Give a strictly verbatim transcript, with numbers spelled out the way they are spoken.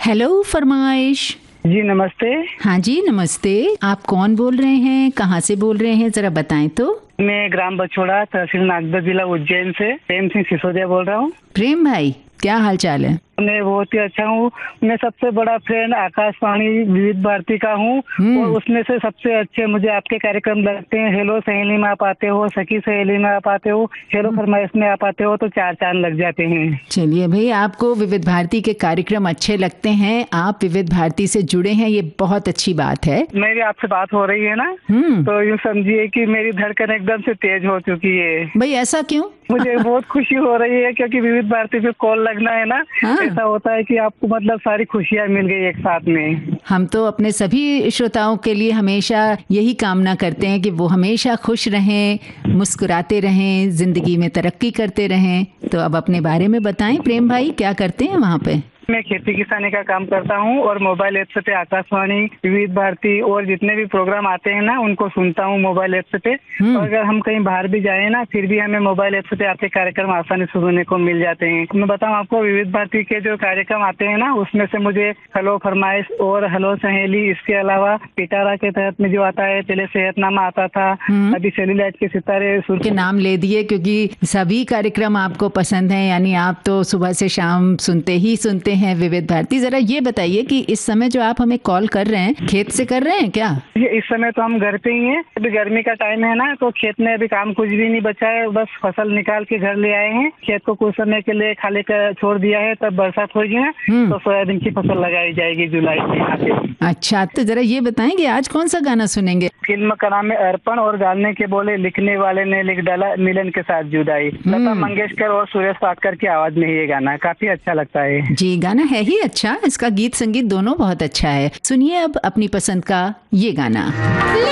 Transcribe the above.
Hello फरमाइश। जी नमस्ते। हाँ जी नमस्ते। आप कौन बोल रहे हैं, कहाँ से बोल रहे हैं, जरा बताएं तो। मैं ग्राम बछोड़ा, तहसील नागदा, जिला उज्जैन से प्रेम सिंह सिसोदिया बोल रहा हूँ। प्रेम भाई, क्या हाल चाल है? मैं बहुत ही अच्छा हूँ। मैं सबसे बड़ा फ्रेंड आकाशवाणी विविध भारती का हूँ और उसमें से सबसे अच्छे मुझे आपके कार्यक्रम लगते हैं। हेलो सहेली में आप आते हो, सखी सहेली में आप आते हो, हेलो फरमाइश में आप आते हो, तो चार चांद लग जाते हैं। चलिए भाई, आपको विविध भारती के कार्यक्रम अच्छे लगते हैं, आप विविध भारती से जुड़े हैं, ये बहुत अच्छी बात है। मेरी आपसे बात हो रही है ना, तो यूँ समझिए कि मेरी धड़कन एकदम से तेज हो चुकी है। भाई ऐसा क्यों? मुझे बहुत खुशी हो रही है क्योंकि विविध भारती पे कॉल लगना है ना। हाँ। ऐसा होता है कि आपको मतलब सारी खुशियाँ मिल गई एक साथ में। हम तो अपने सभी श्रोताओं के लिए हमेशा यही कामना करते हैं कि वो हमेशा खुश रहें, मुस्कुराते रहें, जिंदगी में तरक्की करते रहें। तो अब अपने बारे में बताएं प्रेम भाई, क्या करते हैं वहाँ पे? मैं खेती किसानी का काम करता हूँ और मोबाइल ऐप्स पे आकाशवाणी विविध भारती और जितने भी प्रोग्राम आते हैं ना उनको सुनता हूँ मोबाइल ऐप्स पे। और अगर हम कहीं बाहर भी जाए ना फिर भी हमें मोबाइल ऐप्स पे आपके कार्यक्रम आसानी से सुनने को मिल जाते हैं। मैं बताऊँ आपको, विविध भारती के जो कार्यक्रम आते हैं ना उसमें से मुझे हेलो फरमाइश और हेलो सहेली, इसके अलावा पिटारा के तहत में जो आता है, पहले सेहतनामा आता था, अभी सेल्यूलाइट के सितारे सुर के नाम ले दिए क्योंकि सभी कार्यक्रम आपको पसंद हैं, यानी आप तो सुबह से शाम सुनते ही सुनते हैं विविध भारती। जरा ये बताइए कि इस समय जो आप हमें कॉल कर रहे हैं, खेत से कर रहे हैं क्या? इस समय तो हम घर पे ही हैं। अभी गर्मी का टाइम है ना, तो खेत में अभी काम कुछ भी नहीं बचा है, बस फसल निकाल के घर ले आए हैं। खेत को कुछ समय के लिए खाली कर छोड़ दिया है, तब बरसात होगी ना तो सोयाबीन की फसल लगाई जाएगी जुलाई में यहाँ पे। अच्छा, तो जरा ये बताएंगे आज कौन सा गाना सुनेंगे? फिल्म का नाम है अर्पण और गाने के बोले लिखने वाले ने लिख डाला मिलन के साथ जुदाई। लता मंगेशकर और सुरेश वाडकर की आवाज में ये गाना काफी अच्छा लगता है। जी, गाना है ही अच्छा, इसका गीत संगीत दोनों बहुत अच्छा है। सुनिए अब अपनी पसंद का ये गाना।